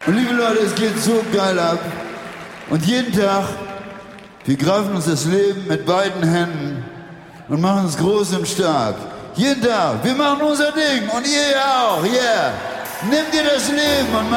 Und liebe Leute, es geht so geil ab. Und jeden Tag, wir greifen uns das Leben mit beiden Händen und machen es groß und stark. Jeden Tag, wir machen unser Ding und ihr auch, yeah. Nehmt ihr das Leben und